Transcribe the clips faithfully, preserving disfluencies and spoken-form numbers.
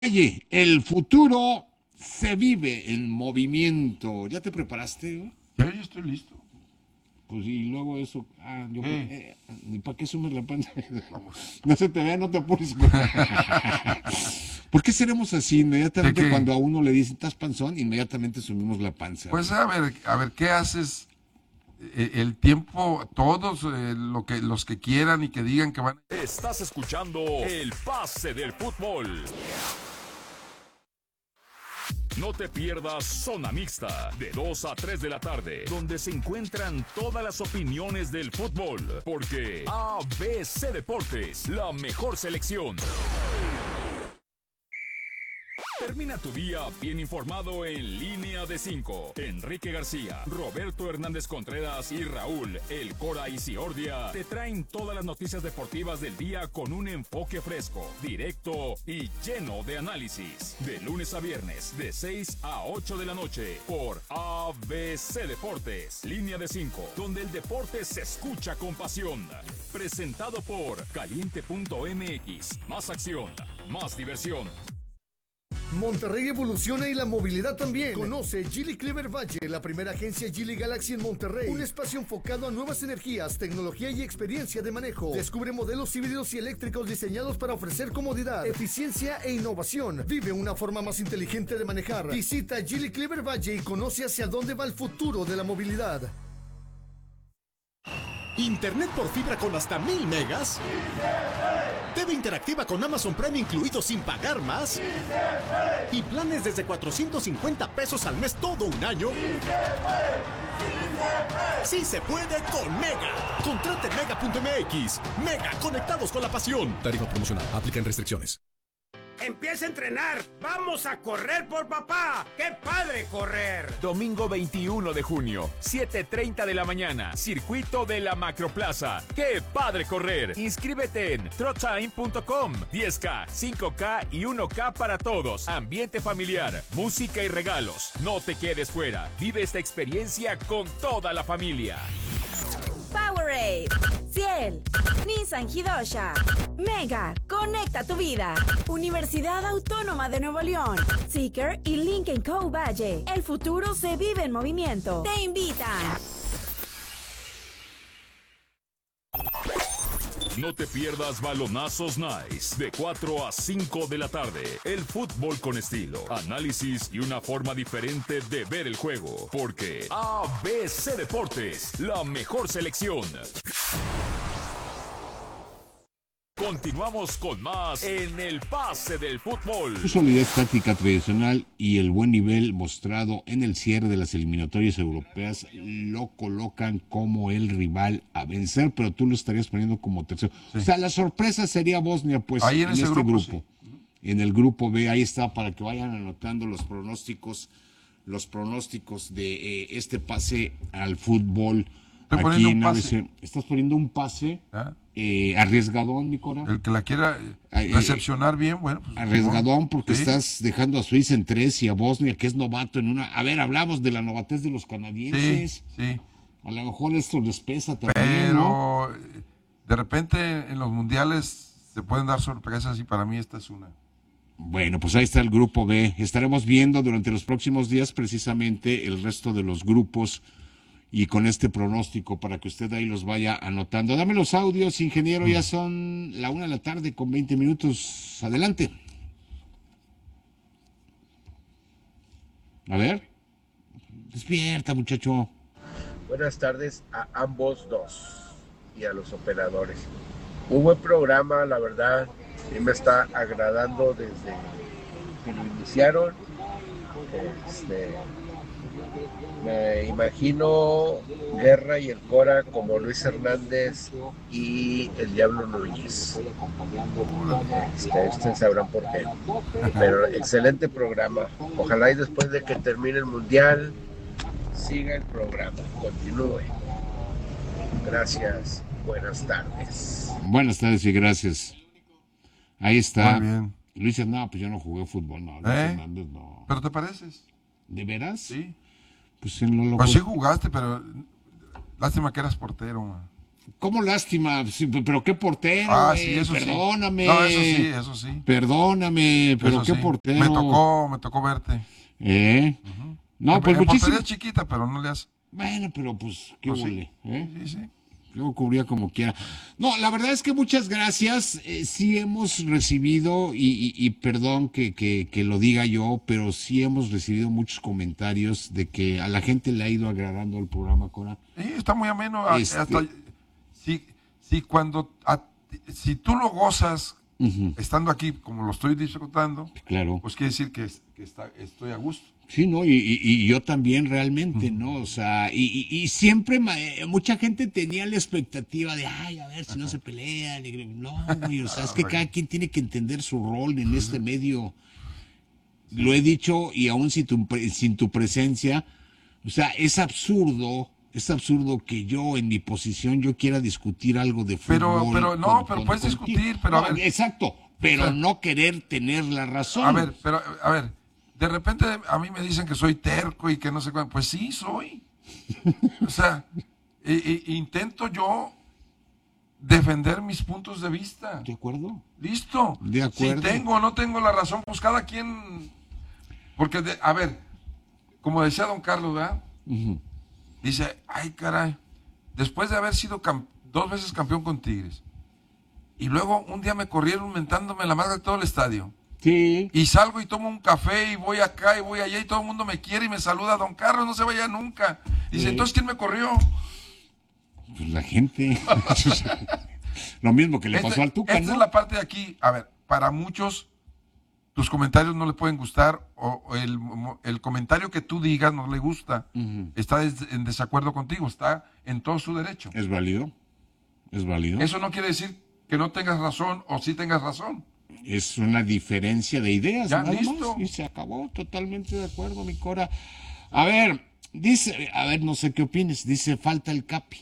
Oye, el futuro se vive en movimiento. ¿Ya te preparaste? Ya, yo estoy listo. Pues y luego eso, ah, yo, ¿Qué? eh, ¿y para qué sumes la panza? No se te vea, no te apures. ¿Por qué seremos así? ¿De Inmediatamente qué? cuando a uno le dicen, ¿estás panzón? Inmediatamente sumimos la panza. Pues a ver, a ver, ¿qué haces? Eh, El tiempo, todos eh, lo que, los que quieran y que digan que van. Estás escuchando el pase del fútbol. No te pierdas Zona Mixta, de dos a tres de la tarde, donde se encuentran todas las opiniones del fútbol, porque A B C Deportes, la mejor selección. Termina tu día bien informado en Línea de cinco. Enrique García, Roberto Hernández Contreras y Raúl El Cora Isiordia te traen todas las noticias deportivas del día con un enfoque fresco, directo y lleno de análisis. De lunes a viernes, de seis a ocho de la noche, por A B C Deportes, Línea de cinco, donde el deporte se escucha con pasión. Presentado por Caliente punto M X. Más acción, más diversión. Monterrey evoluciona y la movilidad también. Conoce Geely Clever Valle, la primera agencia Geely Galaxy en Monterrey. Un espacio enfocado a nuevas energías, tecnología y experiencia de manejo. Descubre modelos híbridos y eléctricos diseñados para ofrecer comodidad, eficiencia e innovación. Vive una forma más inteligente de manejar. Visita Geely Clever Valle y conoce hacia dónde va el futuro de la movilidad. Internet por fibra con hasta mil megas. T V interactiva con Amazon Prime incluido sin pagar más. Y planes desde cuatrocientos cincuenta pesos al mes todo un año. Sí se puede con Mega. Contrate mega punto m x. Mega, conectados con la pasión. Tarifa promocional. Aplican restricciones. Empieza a entrenar. Vamos a correr por papá. ¡Qué padre correr! Domingo veintiuno de junio, siete treinta de la mañana, circuito de la Macroplaza. ¡Qué padre correr! Inscríbete en trotime punto com. diez K, cinco K y uno K para todos. Ambiente familiar, música y regalos. No te quedes fuera. Vive esta experiencia con toda la familia. Powerade, Ciel, Nissan Hidosha, Mega, conecta tu vida. Universidad Autónoma de Nuevo León, Seeker y Lincoln Co. Valle. El futuro se vive en movimiento. Te invitan. No te pierdas Balonazos Nice, de cuatro a cinco de la tarde. El fútbol con estilo, análisis y una forma diferente de ver el juego. Porque A B C Deportes, la mejor selección. Continuamos con más en el pase del fútbol. Su solidez táctica tradicional y el buen nivel mostrado en el cierre de las eliminatorias europeas lo colocan como el rival a vencer, pero tú lo estarías poniendo como tercero. Sí. O sea, la sorpresa sería Bosnia, pues, ahí en, en ese este grupo. grupo. Sí. En el grupo B, ahí está, para que vayan anotando los pronósticos, los pronósticos de eh, este pase al fútbol. Estoy aquí en un A B C. Estás poniendo un pase ¿Ah? eh, arriesgadón, mi cora. El que la quiera eh, recepcionar bien, bueno. Pues, arriesgadón porque ¿sí? Estás dejando a Suiza en tres y a Bosnia, que es novato en una. A ver, hablamos de la novatez de los canadienses. Sí, sí. A lo mejor esto les pesa también, pero ¿no? De repente en los mundiales se pueden dar sorpresas y para mí esta es una. Bueno, pues ahí está el grupo B. Estaremos viendo durante los próximos días precisamente el resto de los grupos y con este pronóstico para que usted ahí los vaya anotando. Dame los audios, ingeniero, ya son la una de la tarde con veinte minutos. Adelante. A ver. Despierta, muchacho. Buenas tardes a ambos dos y a los operadores. Un buen programa, la verdad, a mí me está agradando desde que lo iniciaron. Este... Me imagino Guerra y el Cora como Luis Hernández y el Diablo Núñez. Este, ustedes sabrán por qué. Pero excelente programa. Ojalá y después de que termine el Mundial siga el programa, continúe. Gracias, buenas tardes. Buenas tardes y gracias. Ahí está. Muy bien. Luis Hernández, pues yo no jugué fútbol, no. Luis ¿Eh? Hernández no. ¿Pero te pareces? ¿De veras? Sí. Pues en lo loco. Pues sí jugaste, pero lástima que eras portero, man. ¿Cómo lástima? Sí, pero qué portero, Ah, güey, sí, eso perdóname. sí. No, eso sí, eso sí. Perdóname, pero Eso qué sí. portero. Me tocó, me tocó verte. ¿Eh? No, En- pues en muchísimo. portería chiquita, pero no le hace. Bueno, pero pues, qué Pues sí. huele, ¿eh? Sí, sí. Yo cubría como quiera. No, la verdad es que muchas gracias. Eh, sí hemos recibido, y, y- y perdón que, que, que lo diga yo, pero sí hemos recibido muchos comentarios de que a la gente le ha ido agradando el programa, Cora. Sí, está muy ameno. a- Este- Hasta, si, si cuando a- si tú lo gozas Ujú, estando aquí, como lo estoy disfrutando, claro. pues quiere decir que, es- que está, estoy a gusto. Sí, ¿no? Y, y- y yo también realmente, ¿no? O sea, y, y- y siempre ma- eh, mucha gente tenía la expectativa de, ay, a ver si no se pelean. y- No, güey, o sea, es que cada quien tiene que entender su rol en este medio. Lo he dicho y aún sin tu, pre- sin tu presencia, o sea, es absurdo, es absurdo que yo en mi posición yo quiera discutir algo de Pero- fútbol. pero no, pero puedes contigo. discutir, pero a No, ver. exacto, pero O sea, no querer tener la razón. A ver, pero, a ver, de repente a mí me dicen que soy terco y que no sé cuánto. Pues sí, soy. O sea, e- e- intento yo defender mis puntos de vista. ¿De acuerdo? Listo. De acuerdo. Si tengo o no tengo la razón, pues cada quien. Porque, de- a ver, como decía don Carlos, ¿verdad? Ujú. Dice, ay, caray, después de haber sido cam- dos veces campeón con Tigres, y luego un día me corrieron mentándome la madre de todo el estadio. Sí. Y salgo y tomo un café y voy acá y voy allá y todo el mundo me quiere y me saluda. Don Carlos, no se vaya nunca. Dice, Sí. entonces, ¿quién me corrió? Pues la gente. Lo mismo que le Esta, pasó al Tuca, esta ¿no? es la parte de aquí. A ver, para muchos tus comentarios no le pueden gustar o, o el, el comentario que tú digas no le gusta. Ujú. Está des- en desacuerdo contigo, está en todo su derecho. Es válido. Es válido. Eso no quiere decir que no tengas razón o sí tengas razón. Es una diferencia de ideas, Ya, nada listo. más. Y se acabó. Totalmente de acuerdo, mi Cora. A ver, dice, a ver, no sé qué opines. Dice, falta el Capi.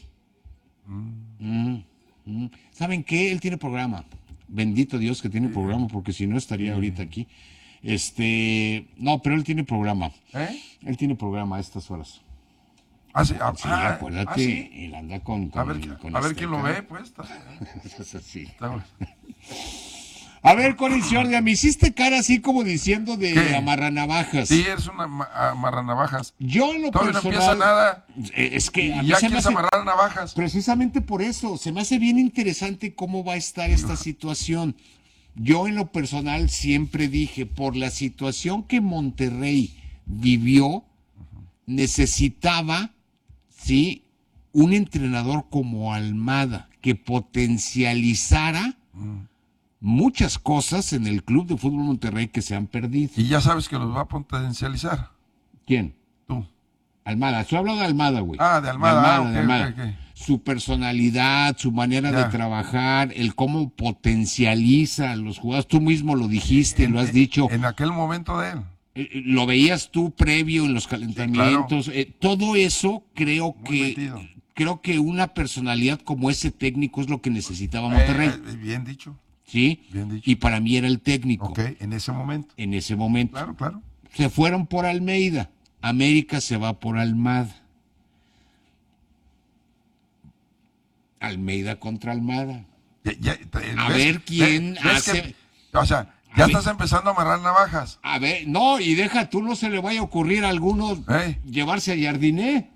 Mm, mm. ¿Saben qué? Él tiene programa. Bendito Dios que tiene programa, porque si no estaría ahorita aquí. Este, no, pero él tiene programa. ¿Eh? Él tiene programa a estas horas. Ah, sí, ah, Sí, ah, acuérdate, ah, sí. él anda con, con A ver, el- con a ver quién lo Azteca. ve, pues. Está, Es así. está bueno. A ver, Cori Ciordia, me hiciste cara así como diciendo de ¿Qué? amarranavajas. Sí, eres una ma- amarra navajas. Yo en lo Todavía no personal, empieza nada. eh, es que a Y mí ya se me quieres hace, amarrar navajas. precisamente por eso, se me hace bien interesante cómo va a estar esta situación. Yo en lo personal siempre dije, por la situación que Monterrey vivió, necesitaba, sí, un entrenador como Almada que potencializara muchas cosas en el Club de Fútbol Monterrey que se han perdido. Y ya sabes que los va a potencializar. ¿Quién? Tú. Almada, estoy hablando de Almada, güey. Ah, de Almada, ah, de ok, Almada. ok, ok. Su personalidad, su manera Ya. de trabajar, el cómo potencializa a los jugadores. Tú mismo lo dijiste, lo has dicho. En aquel momento de él. Eh, eh, lo veías tú previo en los calentamientos. Eh, todo eso creo Muy que metido. creo que una personalidad como ese técnico es lo que necesitaba Monterrey. Eh, eh, bien dicho. ¿Sí? bien dicho. Y para mí era el técnico Ok, en ese momento. en ese momento. Claro, claro. Se fueron por Almeida. América se va por Almada. Almeida contra Almada. Ya- ya- te- A ¿ves? ver quién ¿Ves- ves hace- que- o sea, ya A ver. estás empezando a amarrar navajas. A ver, no, y deja tú, no se le vaya a ocurrir a alguno Ey. llevarse a Jardiné.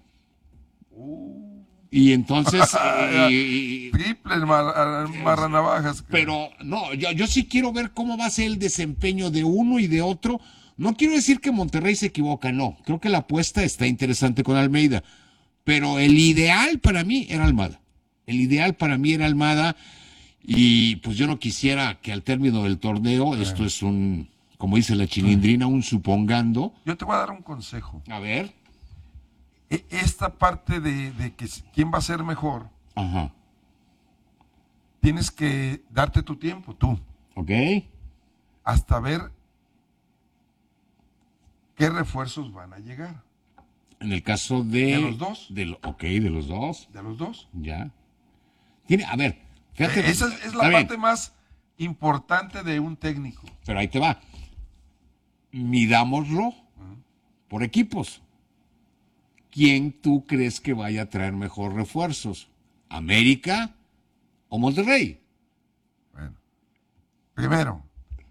Y entonces, eh, y- y- Triple mar- amarra navajas. pero no, yo, yo sí quiero ver cómo va a ser el desempeño de uno y de otro. No quiero decir que Monterrey se equivoca, no. Creo que la apuesta está interesante con Almeida. Pero el ideal para mí era Almada. El ideal para mí era Almada. Y pues yo no quisiera que al término del torneo, esto es un, como dice la chilindrina, un supongando. Yo te voy a dar un consejo. A ver. E- Esta parte de, de que s- quién va a ser mejor, Ajá. tienes que darte tu tiempo, tú, ¿Ok? hasta ver qué refuerzos van a llegar. En el caso de... ¿De los dos? de lo- ok, de los dos. De los dos. Ya. Tiene, a ver, fíjate. Eh, Esa es, es la está bien, parte más importante de un técnico. pero ahí te va. Midámoslo por equipos. ¿Quién tú crees que vaya a traer mejor refuerzos? ¿América o Monterrey? Bueno, primero,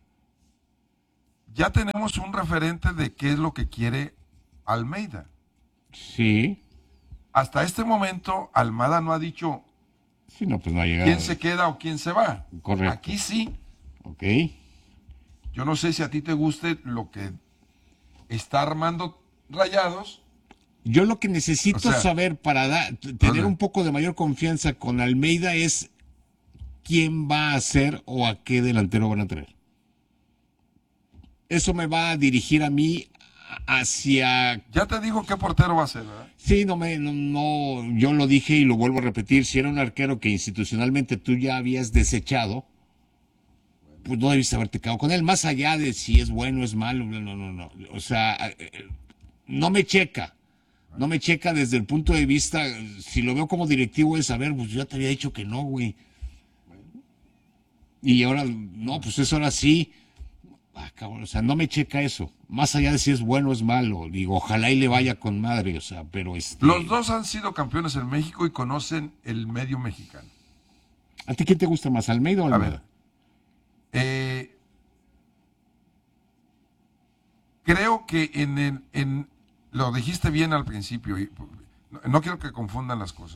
ya tenemos un referente de qué es lo que quiere Almeida. Sí. Hasta este momento, Almada no ha dicho Sí, no, pues no ha llegado. quién se queda o quién se va. Correcto. Aquí sí. Ok. Yo no sé si a ti te guste lo que está armando Rayados. Yo lo que necesito O sea, saber para da- t- tener ¿dónde? un poco de mayor confianza con Almeida es quién va a ser o a qué delantero van a traer. Eso me va a dirigir a mí hacia... Ya te digo qué portero va a ser, ¿verdad? Sí, no me, no, no, yo lo dije y lo vuelvo a repetir, si era un arquero que institucionalmente tú ya habías desechado, pues no debiste haberte quedado con él, más allá de si es bueno o es malo, no, no, no, no, o sea, eh, no me checa, no me checa desde el punto de vista, si lo veo como directivo es, a ver, pues yo te había dicho que no, güey, y ahora, no, pues eso ahora sí, ah, cabrón, o sea, no me checa eso, más allá de si es bueno o es malo, digo, ojalá y le vaya con madre, o sea, pero este... Los dos han sido campeones en México y conocen el medio mexicano. ¿A ti quién te gusta más, Almeida o A Almeida? ver, eh, creo que en el, en, lo dijiste bien al principio, y no, no quiero que confundan las cosas.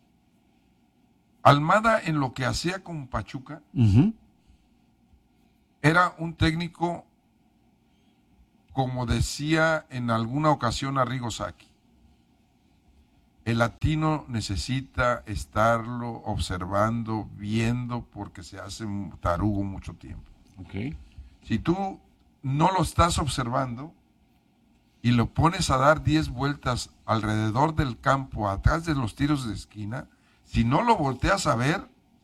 Almada en lo que hacía con Pachuca Ujú. era un técnico, como decía en alguna ocasión Arrigo Sacchi, el latino necesita estarlo observando, viendo, porque se hace un tarugo mucho tiempo. Ok. Si tú no lo estás observando y lo pones a dar diez vueltas alrededor del campo, atrás de los tiros de esquina, si no lo volteas a ver,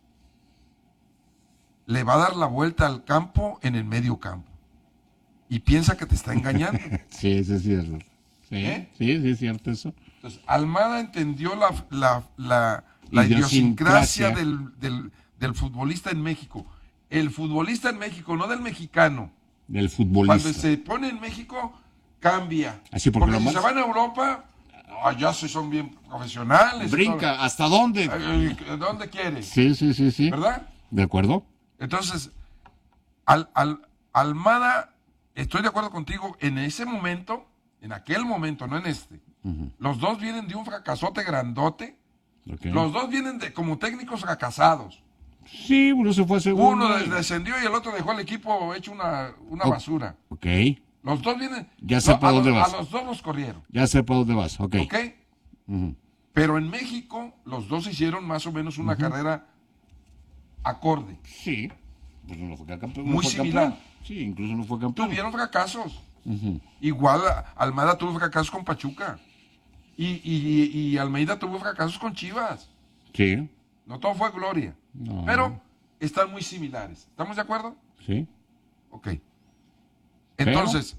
le va a dar la vuelta al campo en el medio campo. Y piensa que te está engañando. Sí, eso es cierto. Sí, ¿Eh? sí, sí, es cierto eso. Entonces, Almada entendió la, la, la, la Idiosincrasia. idiosincrasia del, del, del futbolista en México. El futbolista en México, no del mexicano. Del futbolista. Cuando se pone en México, cambia. Así, porque porque lo si más- se van a Europa, allá sí son bien profesionales. Brinca, ¿hasta dónde? Ay, ay, ¿Dónde quieres? Sí, sí, sí, sí. ¿Verdad? ¿De acuerdo? Entonces, al, al, Almada, estoy de acuerdo contigo, en ese momento, en aquel momento, no en este, Ujú. los dos vienen de un fracasote grandote, Ok. los dos vienen de como técnicos fracasados. Sí, uno se fue a segundo. Uno des- descendió y el otro dejó al equipo hecho una, una Oh. basura. Ok. Los dos vienen... Ya sé no, para a, dónde los- vas. a los dos los corrieron, Ya sé para dónde vas. Ok. ¿ok? Ujú. Pero en México, los dos hicieron más o menos una carrera acorde. Sí. Pues uno fue campeón. Muy uno fue similar. campeón. Sí, incluso no fue campeón. Tuvieron fracasos. Ujú. Igual a- Almada tuvo fracasos con Pachuca. Y, y, y Almeida tuvo fracasos con Chivas. Sí, No todo fue gloria. No. Pero están muy similares. ¿Estamos de acuerdo? sí. Ok. Entonces,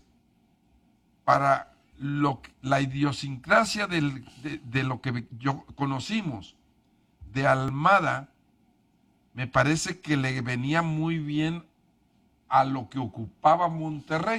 para lo, que- la idiosincrasia del- de, de lo que yo conocimos de Almada, me parece que le venía muy bien a lo que ocupaba Monterrey.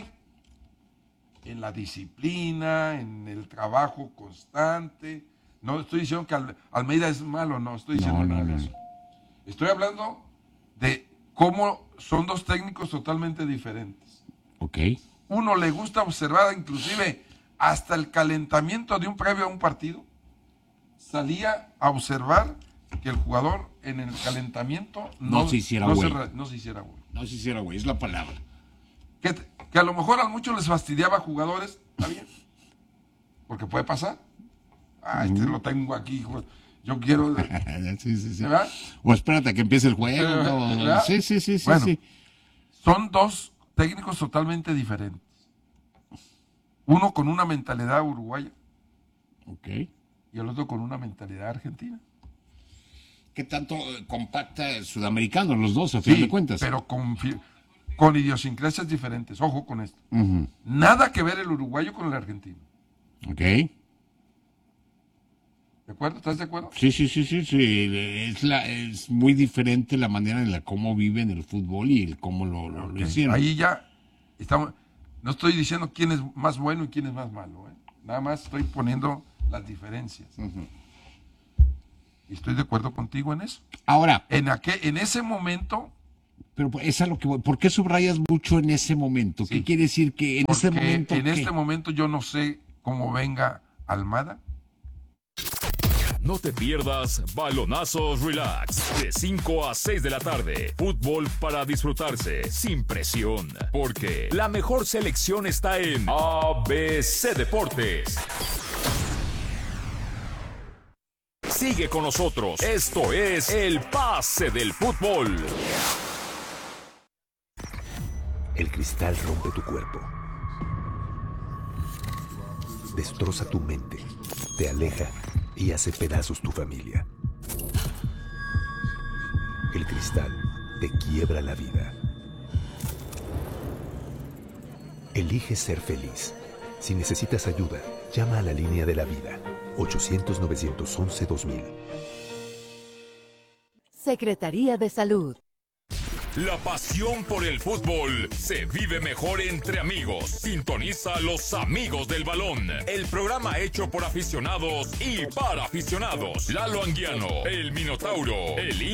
En la disciplina, en el trabajo constante. No estoy diciendo que Al- Almeida es malo, no estoy diciendo No, no, nada de no. eso. Estoy hablando de cómo son dos técnicos totalmente diferentes. Ok. Uno le gusta observar, inclusive hasta el calentamiento de un previo a un partido, salía a observar que el jugador en el calentamiento no, No se hiciera no güey. re- no se hiciera güey. No sé si era, güey, es la palabra. Que, te- que a lo mejor a muchos les fastidiaba a jugadores, está bien, porque puede pasar. Ah, este lo tengo aquí, hijo. Yo quiero... sí, sí, sí. ¿Verdad? O espérate a que empiece el juego. Eh, no, ¿verdad? Sí, sí, sí, sí, Bueno. sí. Son dos técnicos totalmente diferentes. Uno con una mentalidad uruguaya Ok. y el otro con una mentalidad argentina. ¿Qué tanto eh, compacta el sudamericano los dos, a fin de cuentas? pero con, fi- con idiosincrasias diferentes. Ojo con esto. Ujú. Nada que ver el uruguayo con el argentino. Ok. ¿De acuerdo? ¿Estás de acuerdo? Sí, sí, sí, sí, sí. Es, la, es muy diferente la manera en la cómo viven el fútbol y el cómo lo, lo, lo Ok. hicieron. Ahí ya estamos. No estoy diciendo quién es más bueno y quién es más malo. ¿eh? Nada más estoy poniendo las diferencias. Ujú. Y estoy de acuerdo contigo en eso. Ahora, En, aquel, en ese momento, pero es a lo que voy. ¿Por qué subrayas mucho en ese momento? ¿Qué Sí. quiere decir que en ese porque momento? en ¿qué? este momento yo no sé cómo venga Almada. No te pierdas Balonazos Relax de cinco a seis de la tarde. Fútbol para disfrutarse sin presión. Porque la mejor selección está en A B C Deportes. Sigue con nosotros. Esto es El Pase del Fútbol. El cristal rompe tu cuerpo. Destroza tu mente. Te aleja y hace pedazos tu familia. El cristal te quiebra la vida. Elige ser feliz. Si necesitas ayuda, llama a la línea de la vida. ochocientos, novecientos once, dos mil. Secretaría de Salud. La pasión por el fútbol se vive mejor entre amigos. Sintoniza a Los Amigos del Balón, el programa hecho por aficionados y para aficionados. Lalo Anguiano, el Minotauro, el